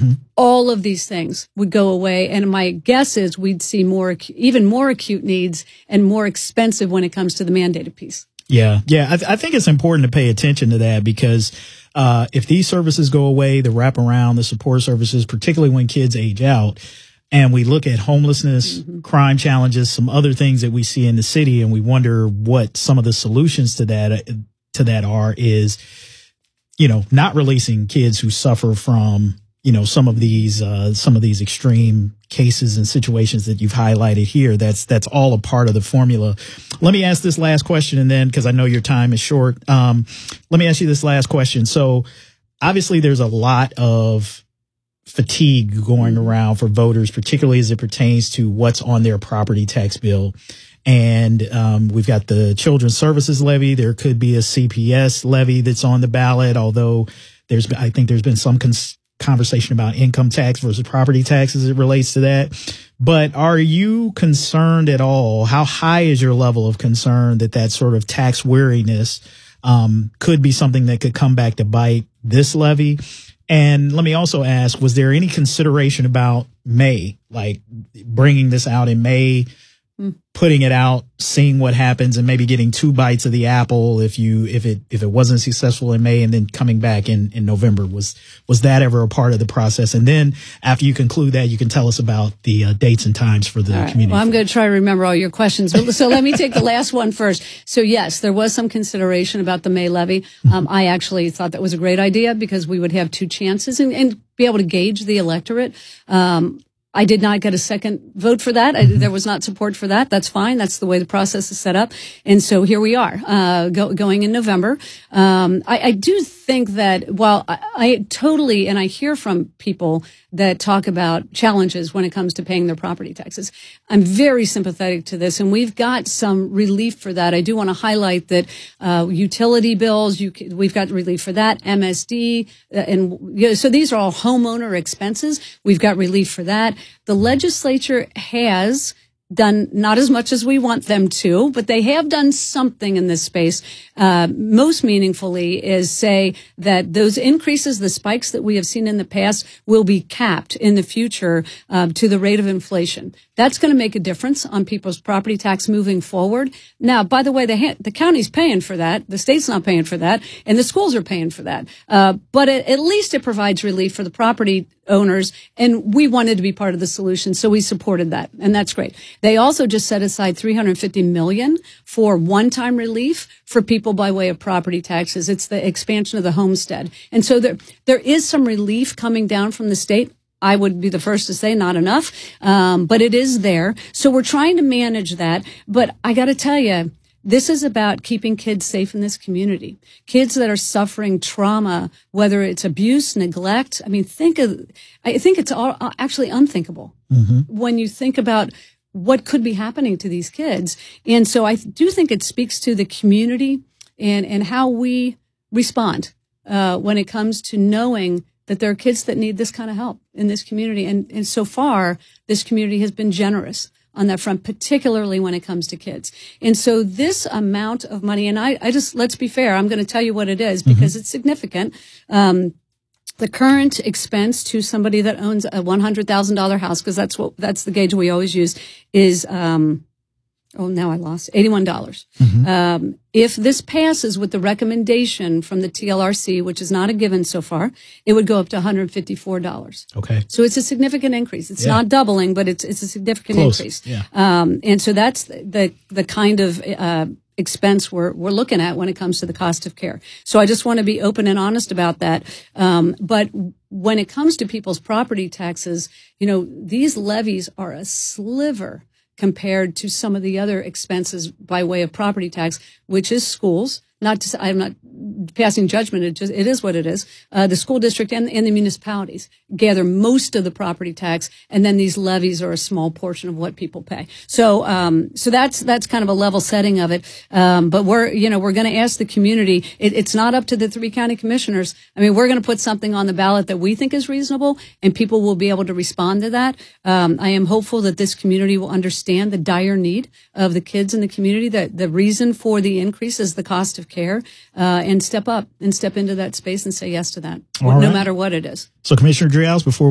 all of these things would go away. And my guess is we'd see even more acute needs and more expensive when it comes to the mandated piece. Yeah. I think it's important to pay attention to that because if these services go away, the wraparound, the support services, particularly when kids age out, and we look at homelessness, crime challenges, some other things that we see in the city, and we wonder what some of the solutions to that are is, not releasing kids who suffer from, some of these extreme cases and situations that you've highlighted here. That's all a part of the formula. Let me ask this last question, and then, because I know your time is short, let me ask you this last question. So obviously there's a lot of fatigue going around for voters, particularly as it pertains to what's on their property tax bill. And we've got the Children's Services Levy. There could be a CPS levy that's on the ballot, although I think there's been some conversation about income tax versus property tax as it relates to that. But are you concerned at all? How high is your level of concern that sort of tax weariness could be something that could come back to bite this levy? And let me also ask, was there any consideration about May, like bringing this out in May, putting it out, seeing what happens, and maybe getting 2 bites of the apple if it wasn't successful in May, and then coming back in November? Was that ever a part of the process? And then after you conclude that, you can tell us about the dates and times for the community. Well, I'm going to try to remember all your questions. So let me take the last one first. So yes, there was some consideration about the May levy. I actually thought that was a great idea because we would have 2 chances and be able to gauge the electorate. I did not get a second vote for that. There was not support for that. That's fine. That's the way the process is set up. And so here we are, going in November. I do think that while I totally, and I hear from people that talk about challenges when it comes to paying their property taxes, I'm very sympathetic to this, and we've got some relief for that. I do want to highlight that utility bills, we've got relief for that, MSD, so these are all homeowner expenses. We've got relief for that. The legislature has done not as much as we want them to, but they have done something in this space. Most meaningfully is say that those increases, the spikes that we have seen in the past, will be capped in the future to the rate of inflation. That's going to make a difference on people's property tax moving forward. Now, by the way, the county's paying for that, the state's not paying for that, and the schools are paying for that. But at least it provides relief for the property owners, and we wanted to be part of the solution, so we supported that, and that's great. They also just set aside $350 million for one-time relief for people by way of property taxes. It's the expansion of the homestead, and so there is some relief coming down from the state. I would be the first to say not enough, but it is there. So we're trying to manage that. But I got to tell you, this is about keeping kids safe in this community. Kids that are suffering trauma, whether it's abuse, neglect. I mean, I think it's all actually unthinkable when you think about what could be happening to these kids. And so I do think it speaks to the community and how we respond when it comes to knowing that there are kids that need this kind of help in this community. And so far, this community has been generous on that front, particularly when it comes to kids. And so this amount of money, and I just, let's be fair, I'm going to tell you what it is because it's significant. The current expense to somebody that owns a $100,000 house, because that's the gauge we always use, is, now I lost $81. If this passes with the recommendation from the TLRC, which is not a given so far, it would go up to $154. Okay. So it's a significant increase. It's not doubling, but it's a significant increase. Yeah. And so that's the kind of expense we're looking at when it comes to the cost of care. So I just want to be open and honest about that. But when it comes to people's property taxes, these levies are a sliver compared to some of the other expenses by way of property tax, which is schools. I'm not passing judgment. It is what it is. The school district and the municipalities gather most of the property tax, and then these levies are a small portion of what people pay. So that's kind of a level setting of it. But we're going to ask the community. It's not up to the 3 county commissioners. I mean, we're going to put something on the ballot that we think is reasonable, and people will be able to respond to that. I am hopeful that this community will understand the dire need of the kids in the community, that the reason for the increase is the cost of care, and step up and step into that space and say yes to that, no matter what it is. So Commissioner Driehaus, before